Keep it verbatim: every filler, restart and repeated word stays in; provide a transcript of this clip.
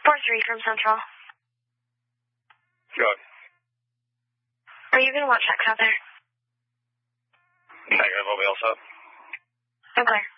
four three from Central. Good. Are you going to want checks out there? Negative, I'll be all set. Okay.